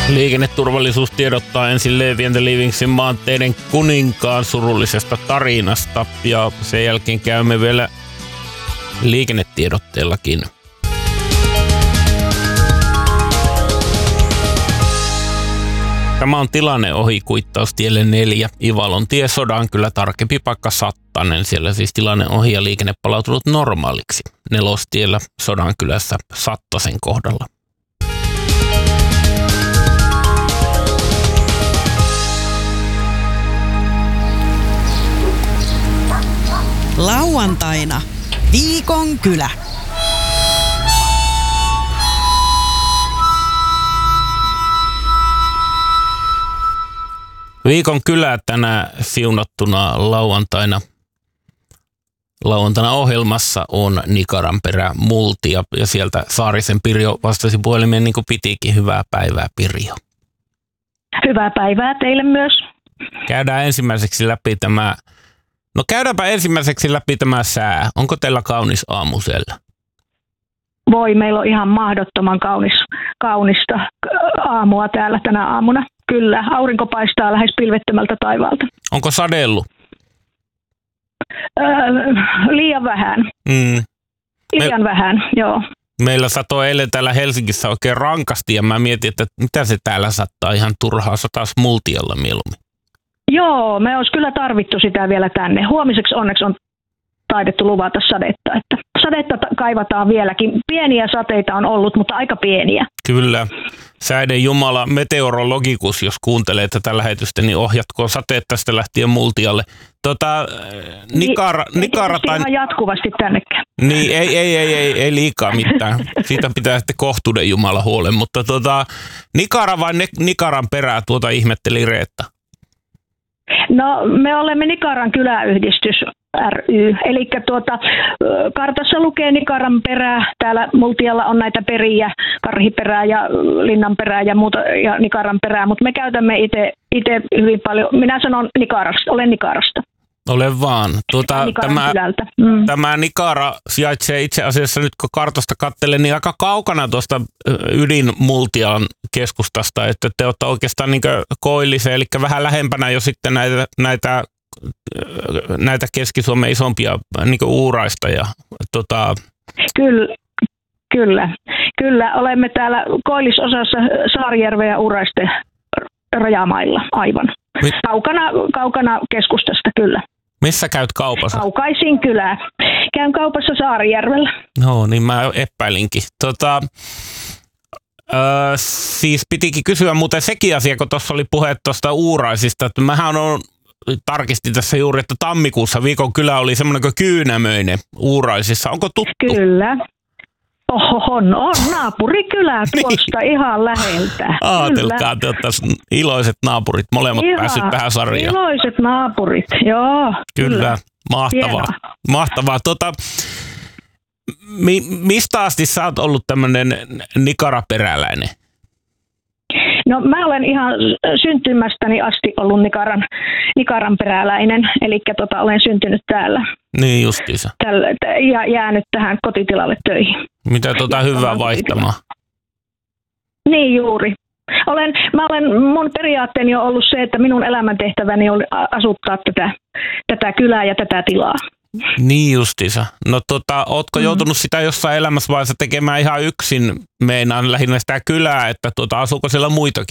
Liikenneturvallisuus tiedottaa ensin Levi and the Livingsin maanteiden kuninkaan surullisesta tarinasta ja sen jälkeen käymme vielä liikennetiedotteellakin. Tämä on tilanne ohi Kuittaustielle 4, Ivalon tie, Sodankylä, tarkempi paikka Sattanen. Siellä siis tilanne ohi ja liikenne palautunut normaaliksi. Nelostiellä Sodankylässä Sattasen kohdalla. Lauantaina Viikon kylä. Viikon kylä tänä siunattuna lauantaina ohjelmassa on Nikaranperä Multia ja sieltä Saarisen Pirjo vastasi puhelimeen niin kuin pitikin. Hyvää päivää, Pirjo. Hyvää päivää teille myös. Käydäänpä ensimmäiseksi läpi tämä sää. Onko teillä kaunis aamu siellä? Voi, meillä on ihan mahdottoman kaunista aamua täällä tänä aamuna. Kyllä, aurinko paistaa lähes pilvettömältä taivaalta. Onko sadellut? Liian vähän. Liian vähän, joo. Meillä satoi eilen täällä Helsingissä oikein rankasti ja mä mietin, että mitä se täällä sattaa ihan turhaa, sataisi Multialla mieluummin. Joo, me olisi kyllä tarvittu sitä vielä tänne. Huomiseksi onneksi on taidettu luvata sadetta. Että sadetta kaivataan vieläkin. Pieniä sateita on ollut, mutta aika pieniä. Kyllä. Säiden Jumala meteorologikus, jos kuuntelee tätä lähetystä, niin ohjatkoon sateet tästä lähtien Multialle. Nikara ihan jatkuvasti tännekään. Niin, ei liikaa mitään. Siitä pitää sitten kohtuuden Jumala huolen. Mutta Nikara vai Nikaran perää, ihmetteli Reetta. No, me olemme Nikaran kyläyhdistys ry, eli kartassa lukee Nikaran perää, täällä Multialla on näitä periä, Karhiperää ja Linnanperää ja muuta ja Nikaran perää, mutta me käytämme itse hyvin paljon, minä sanon Nikarasta, olen Nikarasta. Ole vaan. Tämä Nikara sijaitsee itse asiassa nyt kun kartasta katselen, niin aika kaukana tuosta ydin-Multian keskustasta, että te olette oikeastaan niin Koillisen, eli vähän lähempänä jo sitten näitä Keski-Suomen isompia niin Uuraista. Ja, Kyllä, olemme täällä Koillisosassa Saarijärven ja Uuraisten rajamailla aivan. Kaukana keskustasta, kyllä. Missä käyt kaupassa? Kaukaisin kylää. Käyn kaupassa Saarijärvellä. No niin, mä epäilinkin. Siis pitikin kysyä muuten sekin asia, kun tuossa oli puhe tuosta Uuraisista, että mähän tarkistin tässä juuri, että tammikuussa Viikon kylä oli semmoinen kuin Kyynämöinen Uuraisissa. Onko tuttu? Kyllä. On naapurikylä tuosta ihan läheltä. Aatelkaa, te olette iloiset naapurit, molemmat päässyt tähän sarjaan. Iloiset naapurit, joo. Kyllä. Mahtavaa. Mistä asti sä oot ollut tämmöinen nikaraperäläinen? No mä olen ihan syntymästäni asti ollut Nikaran peräläinen, eli olen syntynyt täällä. Niin justiinsa. Ja jäänyt tähän kotitilalle töihin. Mitä hyvää vaihtamaan? Niin juuri. Mun periaatteeni on ollut se, että minun elämäntehtäväni on asuttaa tätä kylää ja tätä tilaa. Niin justiinsa. No ootko joutunut sitä jossain elämässä vaiheessa tekemään ihan yksin, meinaan lähinnä sitä kylää, että asuuko siellä muitakin?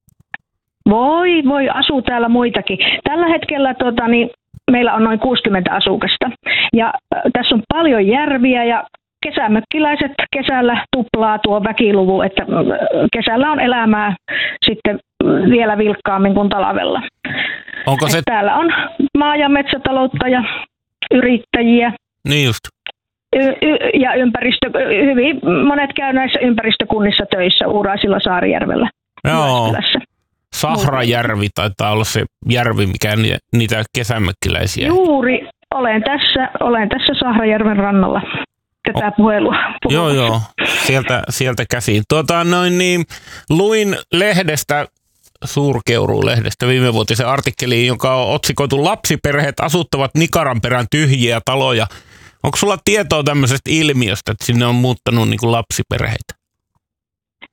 Voi, asuu täällä muitakin. Tällä hetkellä meillä on noin 60 asukasta ja tässä on paljon järviä ja kesämökkiläiset kesällä tuplaa tuo väkiluvu, että kesällä on elämää sitten vielä vilkkaammin kuin talvella. Täällä on maa- ja metsätaloutta ja yrittäjiä. Niin just. Ja hyvin monet käy näissä ympäristökunnissa töissä Uuraisilla, Saarijärvellä. Joo. Sahrajärvi taitaa olla se järvi, mikä niitä kesämökkiläisiä. Juuri, olen tässä Sahrajärven rannalla tätä puhelua. Joo, sieltä käsiin. Luin lehdestä, Suurkeuruu-lehdestä viimevuotisen artikkeliin, joka on otsikoitu Lapsiperheet asuttavat Nikaranperän tyhjiä taloja. Onko sulla tietoa tämmöisestä ilmiöstä, että sinne on muuttanut niin kuin lapsiperheitä?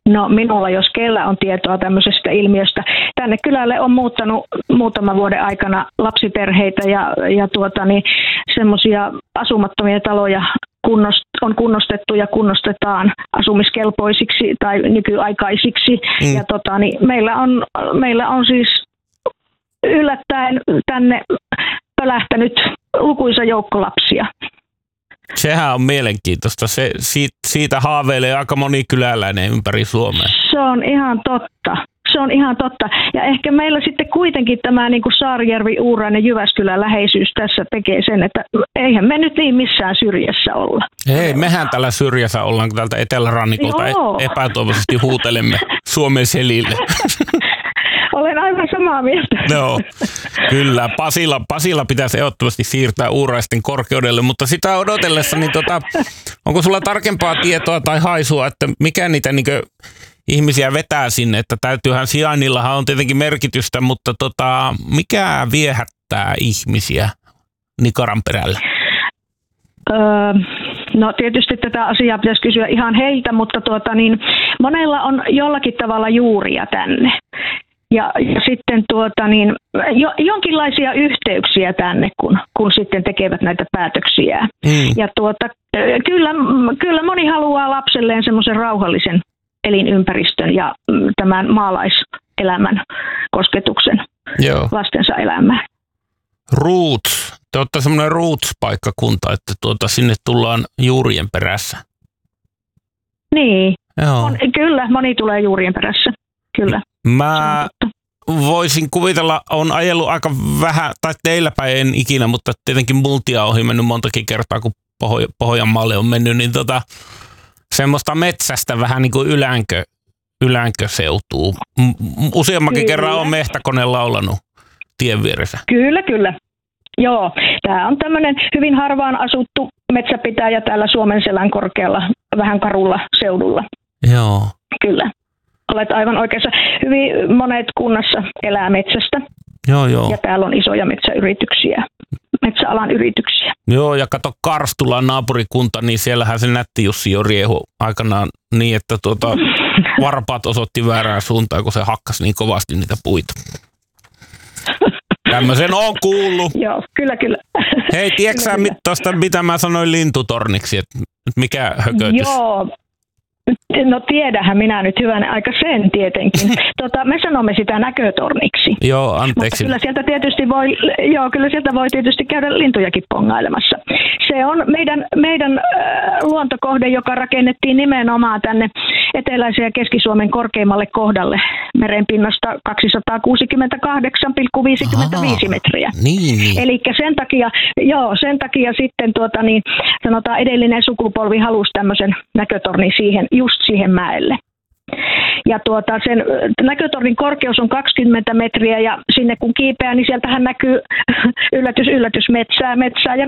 No minulla, jos kellä on tietoa tämmöisestä ilmiöstä. Tänne kylälle on muuttanut muutaman vuoden aikana lapsiperheitä ja semmoisia asumattomia taloja on kunnostettu ja kunnostetaan asumiskelpoisiksi tai nykyaikaisiksi. Ja meillä on siis yllättäen tänne pölähtänyt lukuisa joukko lapsia. Sehän on mielenkiintoista. Siitä haaveilee aika moni kyläläinen ympäri Suomea. Se on ihan totta. Ja ehkä meillä sitten kuitenkin tämä niin kuin Saarijärvi, Uurainen, Jyväskylän läheisyys tässä tekee sen, että eihän me nyt niin missään syrjässä olla. Ei, mehän tällä syrjässä ollaan, kun täältä etelärannikolta epätoivoisesti huutelemme Suomen selille. Olen aivan samaa mieltä. No, kyllä. Pasila pitäisi ehdottomasti siirtää Uuraisten korkeudelle, mutta sitä odotellessa, niin onko sulla tarkempaa tietoa tai haisua, että mikä niitä ihmisiä vetää sinne, että täytyyhän sijainnillahan on tietenkin merkitystä, mutta mikä viehättää ihmisiä Nikaran perällä? No tietysti tätä asiaa pitäisi kysyä ihan heiltä, mutta monella on jollakin tavalla juuria tänne. Ja sitten jonkinlaisia yhteyksiä tänne, kun sitten tekevät näitä päätöksiä. Ja kyllä moni haluaa lapselleen semmoisen rauhallisen elinympäristön ja tämän maalaiselämän kosketuksen lastensa elämään. Roots. Te olette semmoinen roots-paikkakunta, että sinne tullaan juurien perässä. Niin. Kyllä, moni tulee juurien perässä. Kyllä. Mä voisin kuvitella, on ajellut aika vähän, tai teillä päin en ikinä, mutta tietenkin multia ohi mennyt montakin kertaa, kun Pohjanmaalle on mennyt, niin semmoista metsästä vähän niin kuin ylänkö-seutuu. Useammankin kerran on mehtäkone laulanut tien vieressä. Kyllä. Joo, tämä on tämmöinen hyvin harvaan asuttu metsäpitäjä täällä Suomenselän korkealla, vähän karulla seudulla. Joo. Kyllä. Olet aivan oikeassa. Hyvin monet kunnassa elää metsästä. Joo. Ja täällä on isoja metsäalan yrityksiä. Joo, ja kato Karstulan naapurikunta, niin siellähän se nätti Jussi jo riehu aikanaan niin, että varpaat osoitti väärään suuntaan, kun se hakkasi niin kovasti niitä puita. Tämmöisen on kuullut. Joo, kyllä. Hei, tiedätkö sä tuosta, mitä mä sanoin lintutorniksi, että mikä hökötys? Joo. No tiedähän minä nyt hyvänä aika sen tietenkin. Me sanomme sitä näkötorniksi. Joo, anteeksi. Mutta kyllä sieltä voi tietysti käydä lintujakin pongailemassa. Se on meidän luontokohde, joka rakennettiin nimenomaan tänne eteläisen ja Keski-Suomen korkeimmalle kohdalle merenpinnasta 268,55 metriä. Niin. Eli sen takia sitten sanotaan edellinen sukupolvi halusi tämmöisen näkötornin just siihen mäelle. Ja sen näkötornin korkeus on 20 metriä ja sinne kun kiipeää, niin sieltähän näkyy yllätys metsää.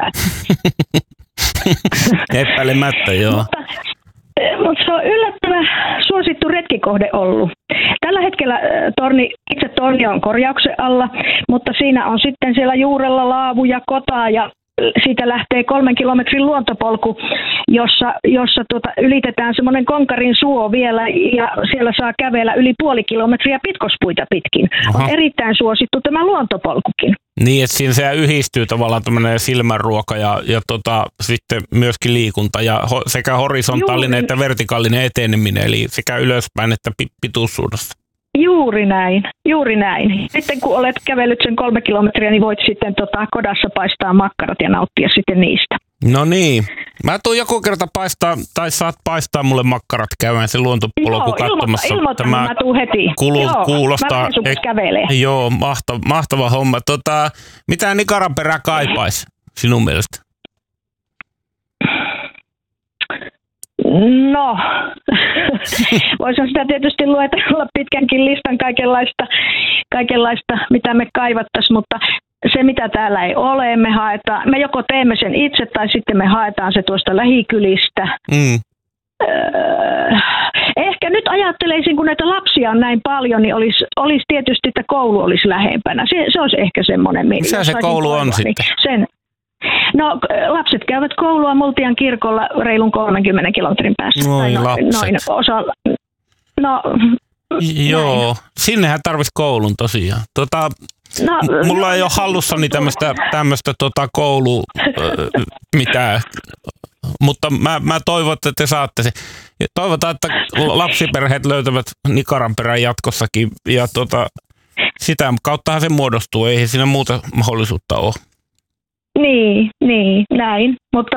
Epäilemättä, joo. Mutta se on yllättävän suosittu retkikohde ollut. Tällä hetkellä itse torni on korjauksen alla, mutta siinä on sitten siellä juurella laavu ja kotaa ja siitä lähtee 3 kilometrin luontopolku, jossa ylitetään semmoinen Konkarin suo vielä ja siellä saa kävellä yli 0,5 kilometriä pitkospuita pitkin. Aha. On erittäin suosittu tämä luontopolkukin. Niin, että siinä se yhdistyy tavallaan tämmöinen silmänruoka ja sitten myöskin liikunta ja sekä horisontaalinen että vertikaalinen eteneminen, eli sekä ylöspäin että pituussuunnassa. Juuri näin. Sitten kun olet kävellyt sen 3 kilometriä, niin voit sitten kodassa paistaa makkarat ja nauttia sitten niistä. No niin. Mä tuun joku kerta paistaa, tai saat paistaa mulle makkarat käymään sen luontopolku katsomassa. Ilmoitan, mä tuun heti. Kuulostaa. Mä kävelee. Joo, mahtava homma. Mitä Nikaran perä kaipaisi sinun mielestä? No, voisin sitä tietysti luetella pitkänkin listan kaikenlaista, mitä me kaivattaisiin, mutta se mitä täällä ei ole, me joko teemme sen itse tai sitten me haetaan se tuosta lähikylistä. Ehkä nyt ajatteleisin, kun näitä lapsia on näin paljon, niin olisi tietysti, että koulu olisi lähempänä. Se olisi ehkä semmoinen. Missä se koulu on sitten? No, lapset käyvät koulua Multian kirkolla reilun 30 kilometrin päässä. Noin lapset. No, joo, näin. sinnehän tarvitsisi koulun tosiaan. Mulla ei ole hallussani tämmöistä koulua mitään, mutta mä toivon, että te saatte se. Ja toivotaan, että lapsiperheet löytävät Nicaran perään jatkossakin ja sitä kauttahan se muodostuu, ei siinä muuta mahdollisuutta ole. Niin, näin. Mutta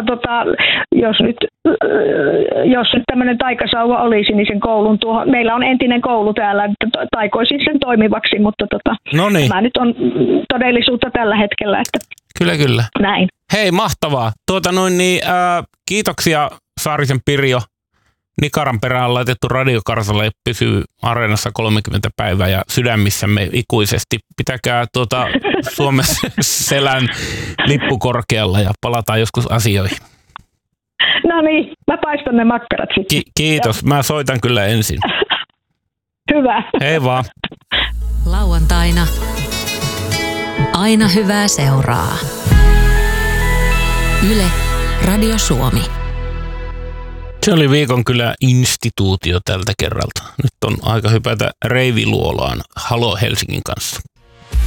jos nyt tämmöinen taikasauva olisi, niin sen koulun meillä on entinen koulu täällä, että taikoisin sen toimivaksi, mutta tämä nyt on todellisuutta tällä hetkellä. Että Kyllä. Näin. Hei, mahtavaa. Kiitoksia Saarisen Pirjo. Nicaran perään on laitettu radiokarsalle, pysyy Areenassa 30 päivää ja sydämissämme ikuisesti. Pitäkää Suomen selän lippu korkealla ja palataan joskus asioihin. No niin, mä paistan ne makkarat sitten. Kiitos, mä soitan kyllä ensin. Hyvä. Hei vaan. Lauantaina aina hyvää seuraa. Yle, Radio Suomi. Se oli Viikon kyllä instituutio tältä kerralta. Nyt on aika hypätä Reiviluolaan Halo Helsingin kanssa.